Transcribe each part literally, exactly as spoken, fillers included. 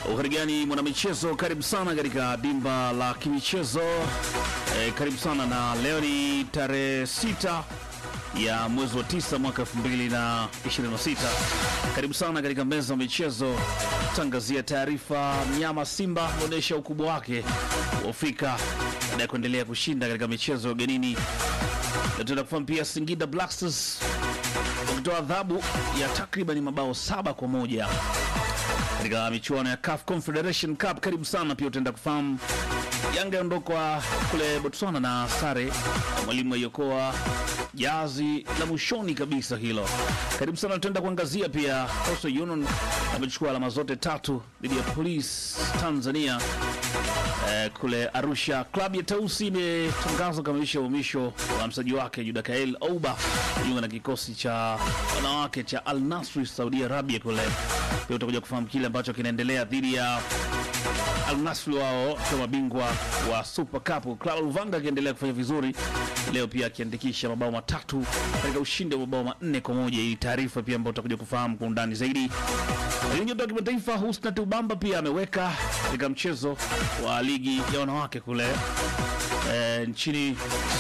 Uharigani mwanamichezo, karibu sana katika dimba la kimichezo. E, karibu sana, na leo ni tarehe sita ya mwezi wa tisa mwaka elfu mbili na ishirini na sita. Karibu sana katika meza ya michezo, tangazia taarifa. Mnyama Simba huonesha ukubwa wake Afrika baada ya kuendelea kushinda katika michezo ya ugenini. Tunataka kufahamu pia Singida Black Stars wakitoa adhabu ya takriban mabao saba kwa moja katika michuano ya C A F Confederation Cup. Karibu sana pia, utaenda kufahamu Yanga yaondoka kule Botswana na sare ya mwalimu ayokoa jazi la mwishoni kabisa hilo. Karibu sana, tutaenda kuangazia pia Coastal Union amechukua alama zote tatu dhidi ya Police Tanzania eh, kule Arusha. Klabu ya Tausi imetangaza kukamilisha uhamisho wa mchezaji wake Judakael Ouba kujiunga na kikosi cha wanawake cha Al Nassr Saudi Arabia kule. Pia utakuja kufahamu kile ambacho kinaendelea dhidi ya Al Nassr, wao kama bingwa wa Super Cup. Klabu Luvanga akiendelea kufanya vizuri leo, pia akiandikisha mabao matatu katika ushindi wa mabao manne kwa moja. Hii taarifa pia ambayo utakuja kufahamu kwa undani zaidi. Nyota wa kimataifa Husna Tubamba pia ameweka katika mchezo wa ligi ya wanawake kule e, nchini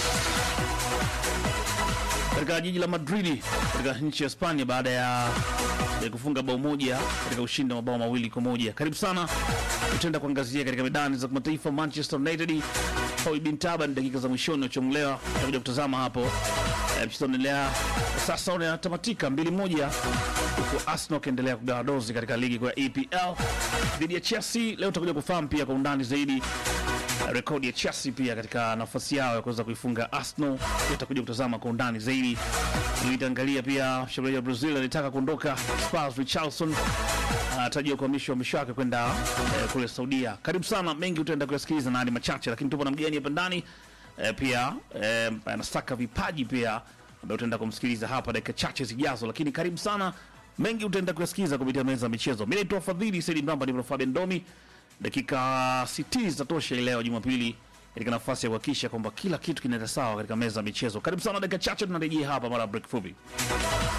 katika jiji la Madrid katika nchi ya Hispania baada ya ya kufunga bao moja katika ushindi wa mabao mawili kwa moja. Karibu sana, tutaenda kuangazia katika medani za kimataifa. Manchester United Hoy bin Taban dakika za mwishoni wachomlewa, tutakuja kutazama hapo. E, mchezo unaendelea sasa, unatamatika mbili moja, huku Arsenal kaendelea kugawa dozi katika ligi kwa E P L dhidi ya Chelsea. Leo tutakuja kufahamu pia kwa undani zaidi rekodi ya Chelsea pia katika nafasi yao ya kuweza kuifunga Arsenal. Tutakuja kutazama kwa undani zaidi. Nitaangalia pia shabiki wa Brazil alitaka kuondoka Spurs. Richarlison atajia kuhamishwa misho wake kwenda eh, kule Saudia. Karibu sana, mengi utaenda kuyasikiliza na ni machache, lakini tupo na mgeni hapa ndani eh, pia eh, anasaka vipaji pia ambaye utaenda kumsikiliza hapa dakika chache zijazo, lakini karibu sana, mengi utaenda kuyasikiliza kupitia meza ya michezo. Mimi naitwa Fadhili Said Mramba, ni Fabian Domi. Dakika sitini zitatosha leo Jumapili katika nafasi ya kuhakikisha kwamba kila kitu kinaenda sawa katika meza ya michezo. Karibu sana, dakika chache tunarejea hapa mara break fupi.